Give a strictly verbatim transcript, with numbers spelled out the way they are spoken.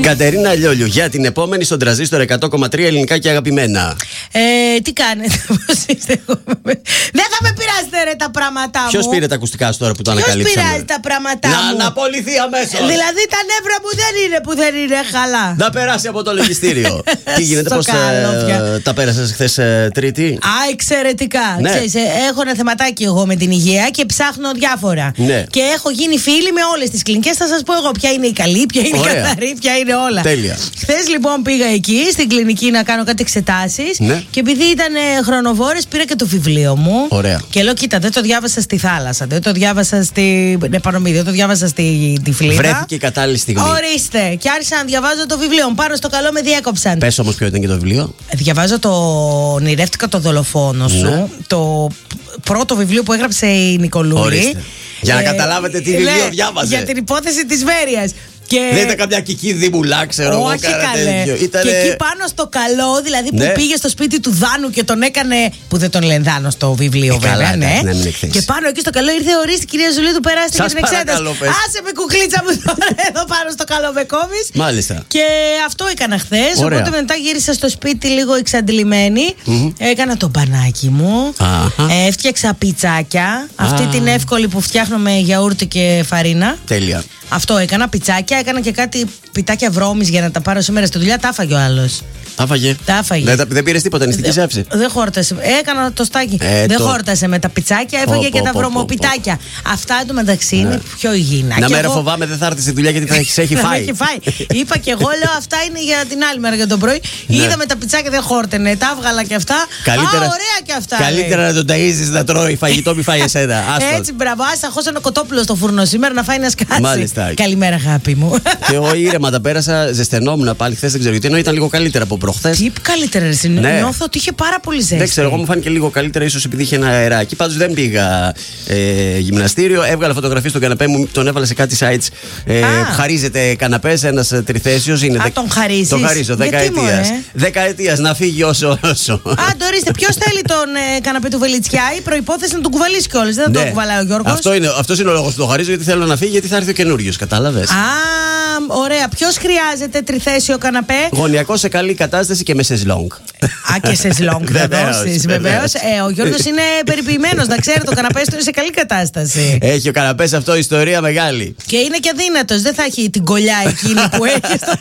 Κατερίνα Λιόλιου, για την επόμενη στον Τραζίστορ εκατό κόμμα τρία ελληνικά και αγαπημένα. Ε, τι κάνετε, πώς είστε? Δεν θα με πειράζετε ρε τα πράγματά μου. Ποιος πήρε τα ακουστικά σου τώρα που το Ποιος ανακαλύψαμε? Ποιος πειράζει τα πράγματά να, μου? Να απολυθεί αμέσως. Δηλαδή τα νεύρα μου δεν είναι που δεν είναι καλά. Να περάσει από το λογιστήριο. Τι γίνεται, πώς ε, τα πέρασες χθες ε, Τρίτη? Α, εξαιρετικά. Ναι. Ξέρεις, ε, έχω ένα θεματάκι εγώ με την υγεία και ψάχνω διάφορα. Ναι. Και έχω γίνει φίλη με όλες τις κλινικές. Θα σας πω εγώ ποια είναι η καλή, ποια είναι Ωραία. η καθαρή, ποια είναι όλα. Τέλεια. Χθες λοιπόν πήγα εκεί στην κλινική να κάνω κάτι εξετάσεις. Ναι. Και επειδή ήταν χρονοβόρες, πήρα και το βιβλίο μου. Ωραία. Και λέω, κοίτα, δεν το διάβασα στη θάλασσα, δεν το διάβασα στη Επανομίδη, δεν το διάβασα στη τη Φλίδα. Βρέθηκε η κατάλληλη στιγμή. Ορίστε. Και άρχισα να διαβάζω το βιβλίο. Πάνω στο καλό με διέκοψαν. Πες όμως ποιο ήταν και το βιβλίο. Διαβάζω το Ονειρεύτηκα το δολοφόνο σου. Ναι. Το πρώτο βιβλίο που έγραψε η Νικολούλη. Ορίστε. Για να Ε, καταλάβετε τι ναι, βιβλίο διάβαζε. Για την υπόθεση της Βέρειας. Και... Δεν ήταν καμιά κική δίμουλα, ξέρω εγώ. Όχι καλέ. Ήτανε... Και εκεί πάνω στο καλό, δηλαδή που ναι. πήγε στο σπίτι του Δάνου και τον έκανε. Που δεν τον λένε Δάνο στο βιβλίο, ε, βέβαια. καλά, ναι. ναι, ναι, και πάνω εκεί στο καλό ήρθε, ορίστε κυρία Ζουλίδου, περάστε για την εξέταση. Άσε με κουκλίτσα μου τώρα εδώ πάνω στο καλό με κόβεις. Μάλιστα. Και αυτό έκανα χθες. Οπότε μετά γύρισα στο σπίτι λίγο εξαντλημένη. Mm-hmm. Έκανα το μπανάκι μου. Ε, έφτιαξα πιτσάκια. Αυτή την εύκολη που φτιάχνω με γιαούρτι και φαρίνα. Τέλεια. Αυτό έκανα, πιτσάκια, έκανα και κάτι πιτάκια βρώμης για να τα πάρω σήμερα στη δουλειά. Τα έφαγε ο άλλος. Τα έφαγε. Τα έφαγε. Δεν, δεν πήρε τίποτα, νηστική ζεύση. Δεν χόρτασε. Έκανα το στάκι. Ε, δεν το... χόρτασε με τα πιτσάκια, έφαγε και τα βρωμοπιτάκια. Αυτά εντωμεταξύ είναι πιο υγιεινά. Να μέρα εγώ... φοβάμαι δεν θα έρθει στη δουλειά γιατί θα έχει έχει φάει. Είπα και εγώ, λέω αυτά είναι για την άλλη μέρα για το πρωί. Είδαμε τα πιτσάκια δεν χόρτενε. Τα έβγαλα και αυτά. Καλύτερα, Α, ωραία και αυτά. Καλύτερα να τον ταΐζεις να τρώει φαγητό, μη φάει εσένα. Έτσι, μπράβο. Άσα, χώσα ένα κοτόπουλο στο φούρνο σήμερα να φάει να σκάσει. Μάλιστα. Καλημέρα, αγάπη μου. Και εγώ ήρεμα τα πέρασα, ζεσθενόμουν πάλι χθες, δεν ξέρω γιατί. Ενώ ήταν λίγο καλύτερα από προχθές. Τι καλύτερα, ρε, ναι. Νιώθω ότι είχε πάρα πολύ ζέστη. Δεν ξέρω, εγώ μου φάνηκε λίγο καλύτερα, ίσως επειδή είχε ένα αεράκι. Πάντως δεν πήγα ε, γυμναστήριο. Έβγαλα φωτογραφίες στον καναπέ μου, τον έβαλα σε κάτι sites. Ε, χαρίζεται καναπές, ένας τριθέσιος. Είναι Α, δε... τον χαρίζεις. Τον χαρίζω, δεκαετίας. Δεκαετίας να φύγει όσο όσο. Α, το ορίστε, ποιος θέλει τον ε, καναπέ του Βελιτσιά? Η προϋπόθεση να τον κουβαλήσει κιόλας. Δεν θα ναι. τον κουβαλάει ο Γιώργος. Αυτό είναι, αυτός είναι ο λόγος που το χαρίζω, γιατί θέλω να φύγει, γιατί θα έρθει ο καινούριος. Κατάλαβες. Α, ωραία. Ποιος χρειάζεται τριθέσιο καναπέ? Γωνιακό σε καλή κατάσταση και με σεζλόγκ. Α, και σεζλόγκ θα δώσεις, βεβαίως. Ε, ο Γιώργος είναι περιποιημένος, να ξέρει, το καναπέ του είναι σε καλή κατάσταση. Έχει ο καναπές αυτό ιστορία μεγάλη. Και είναι και αδύνατος. Δεν θα έχει την κολλιά εκείνη που έχει στο